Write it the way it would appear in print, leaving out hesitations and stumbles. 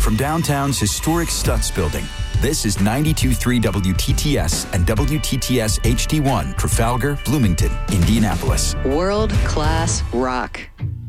from downtown's historic Stutz building, this is 92.3 WTTS and WTTS HD1, Trafalgar, Bloomington, Indianapolis. World-class rock.